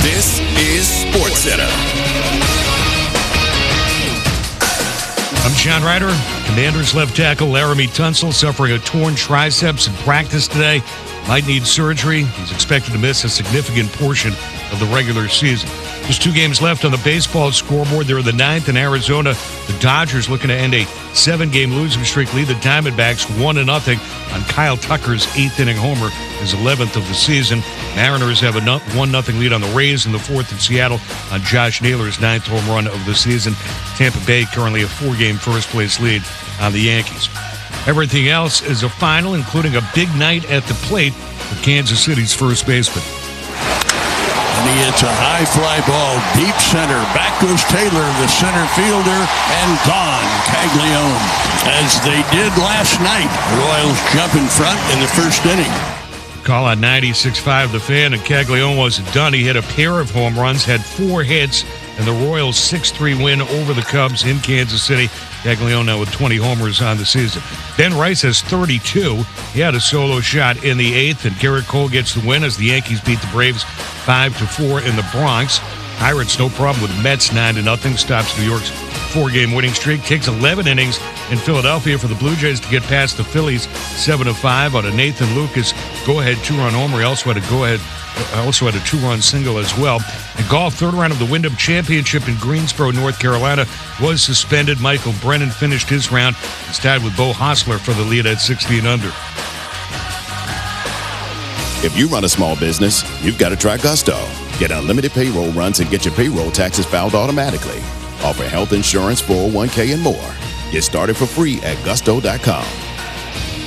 This is SportsCenter. I'm John Ryder. Commanders left tackle Laramie Tunsil suffering a torn triceps in practice today. Might need surgery. He's expected to miss a significant portion of the regular season. Just 2 games left on the baseball scoreboard. They're in the 9th in Arizona. The Dodgers looking to end a 7-game losing streak. Lead the Diamondbacks 1-0 on Kyle Tucker's 8th-inning homer, his 11th of the season. Mariners have a 1-0 lead on the Rays in the 4th in Seattle on Josh Naylor's 9th home run of the season. Tampa Bay currently a 4-game first-place lead on the Yankees. Everything else is a final, including a big night at the plate for Kansas City's first baseman. And it's a high fly ball, deep center. Back goes Taylor, the center fielder, and gone. Caglione, as they did last night. The Royals jump in front in the first inning. Call on 96.5 The Fan, and Caglione wasn't done. He hit a pair of home runs, had 4 hits, and the Royals' 6-3 win over the Cubs in Kansas City. Caglione now with 20 homers on the season. Ben Rice has 32. He had a solo shot in the 8th, and Garrett Cole gets the win as the Yankees beat the Braves 5-4 in the Bronx. Pirates no problem with Mets 9-0. Stops New York's 4-game winning streak. Takes 11 innings in Philadelphia for the Blue Jays to get past the Phillies 7-5 on a Nathan Lucas go-ahead 2-run homer. He also had a 2-run single as well. In golf, 3rd round of the Wyndham Championship in Greensboro, North Carolina was suspended. Michael Brennan finished his round. He's tied with Bo Hostler for the lead at 16 under. If you run a small business, you've got to try Gusto. Get unlimited payroll runs and get your payroll taxes filed automatically. Offer health insurance, 401k, and more. Get started for free at gusto.com.